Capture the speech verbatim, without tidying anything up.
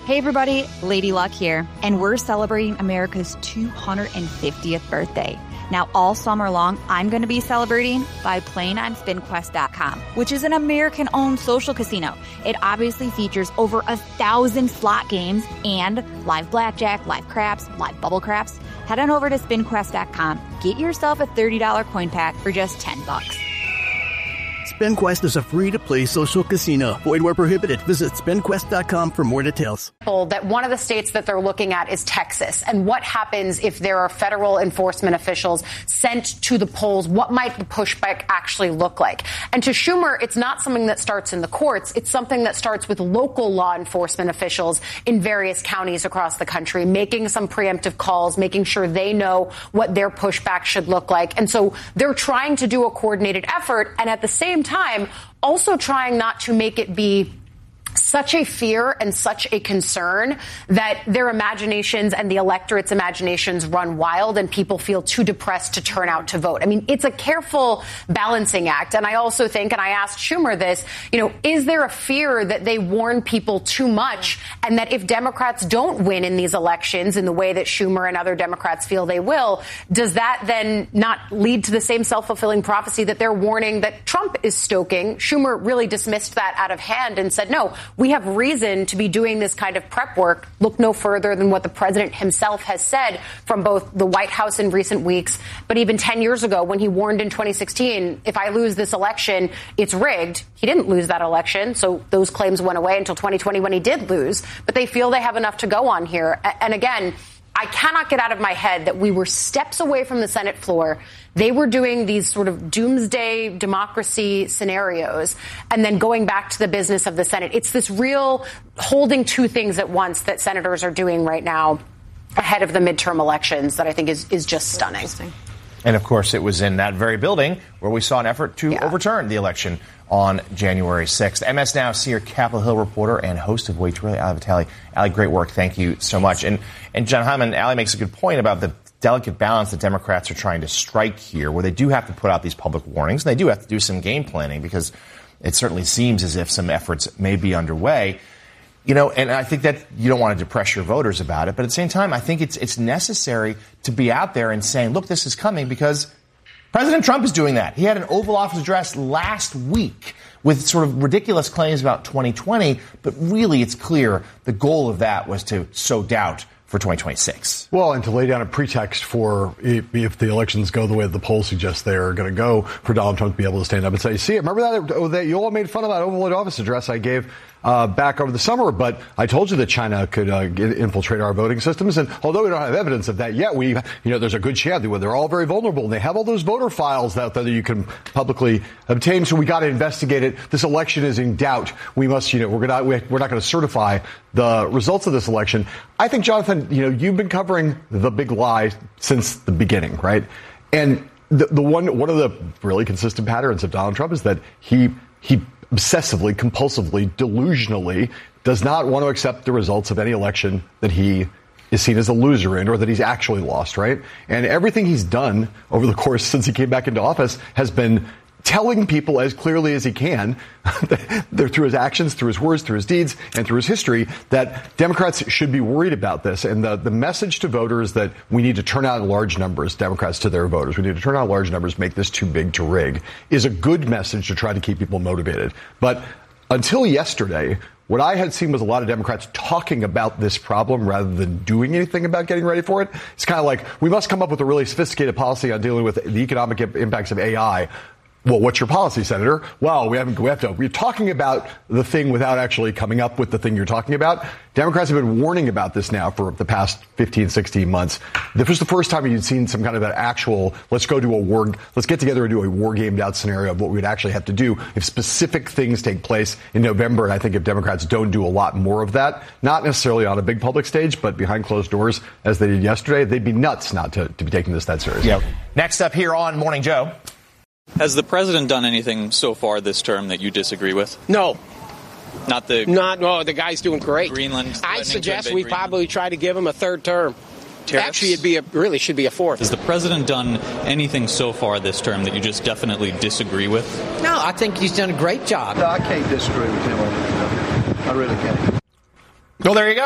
Hey everybody, Lady Luck here, and we're celebrating America's two hundred fiftieth birthday. Now, all summer long, I'm going to be celebrating by playing on spin quest dot com, which is an American-owned social casino. It obviously features over a thousand slot games and live blackjack, live craps, live bubble craps. Head on over to spin quest dot com. Get yourself a thirty dollars coin pack for just ten bucks. SpinQuest is a free-to-play social casino. Void where prohibited. Visit spin quest dot com for more details. That one of the states that they're looking at is Texas. And what happens if there are federal enforcement officials sent to the polls? What might the pushback actually look like? And to Schumer, it's not something that starts in the courts. It's something that starts with local law enforcement officials in various counties across the country, making some preemptive calls, making sure they know what their pushback should look like. And so they're trying to do a coordinated effort, and at the same time, also trying not to make it be such a fear and such a concern that their imaginations and the electorate's imaginations run wild and people feel too depressed to turn out to vote. I mean, it's a careful balancing act. And I also think, and I asked Schumer this, you know, is there a fear that they warn people too much and that if Democrats don't win in these elections in the way that Schumer and other Democrats feel they will, does that then not lead to the same self-fulfilling prophecy that they're warning that Trump is stoking? Schumer really dismissed that out of hand and said, no, we have reason to be doing this kind of prep work. Look no further than what the president himself has said from both the White House in recent weeks, but even ten years ago when he warned in twenty sixteen, if I lose this election, it's rigged. He didn't lose that election, so those claims went away until twenty twenty when he did lose. But they feel they have enough to go on here. And again, I cannot get out of my head that we were steps away from the Senate floor. They were doing these sort of doomsday democracy scenarios and then going back to the business of the Senate. It's this real holding two things at once that senators are doing right now ahead of the midterm elections that I think is, is just stunning. And, of course, it was in that very building where we saw an effort to yeah. overturn the election on January sixth. M S Now senior Capitol Hill reporter and host of Wait to Really, Ali Vitale. Ali, great work. Thank you so much. And, and John Hyman, Ali makes a good point about the delicate balance that Democrats are trying to strike here, where they do have to put out these public warnings, and they do have to do some game planning because it certainly seems as if some efforts may be underway. You know, and I think that you don't want to depress your voters about it, but at the same time, I think it's it's necessary to be out there and saying, look, this is coming because President Trump is doing that. He had an Oval Office address last week with sort of ridiculous claims about twenty twenty, but really it's clear the goal of that was to sow doubt for twenty twenty-six. Well, and to lay down a pretext for if, if the elections go the way the polls suggest they are going to go, for Donald Trump to be able to stand up and say, see, remember that, that you all made fun of that Oval Office address I gave uh, back over the summer, but I told you that China could uh, get, infiltrate our voting systems. And although we don't have evidence of that yet, we, you know, there's a good chance that they're all very vulnerable and they have all those voter files out there that you can publicly obtain. So we got to investigate it. This election is in doubt. We must, you know, we're going to, we're not going to certify the results of this election. I think, Jonathan, you know, you've been covering the big lie since the beginning, right? And the, the one, one of the really consistent patterns of Donald Trump is that he, he obsessively, compulsively, delusionally does not want to accept the results of any election that he is seen as a loser in or that he's actually lost, right? And everything he's done over the course since he came back into office has been telling people as clearly as he can, through his actions, through his words, through his deeds, and through his history, that Democrats should be worried about this. And the, the message to voters that we need to turn out in large numbers, Democrats to their voters, we need to turn out in large numbers, make this too big to rig, is a good message to try to keep people motivated. But until yesterday, what I had seen was a lot of Democrats talking about this problem rather than doing anything about getting ready for it. It's kind of like, we must come up with a really sophisticated policy on dealing with the economic impacts of A I. Well, what's your policy, Senator? Well, we haven't, we have to, we're talking about the thing without actually coming up with the thing you're talking about. Democrats have been warning about this now for the past fifteen, sixteen months. This was the first time you'd seen some kind of an actual, let's go do a war, let's get together and do a war gamed out scenario of what we'd actually have to do if specific things take place in November. And I think if Democrats don't do a lot more of that, not necessarily on a big public stage, but behind closed doors as they did yesterday, they'd be nuts not to, to be taking this that seriously. Yep. Next up here on Morning Joe. Has the president done anything so far this term that you disagree with? No. Not the... Not, no, the guy's doing great. Greenland. I suggest we Greenland. probably try to give him a third term. Tariffs? Actually, it'd be a, really should be a fourth. Has the president done anything so far this term that you just definitely disagree with? No, I think he's done a great job. No, I can't disagree with him on anything. I really can't. Well, there you go.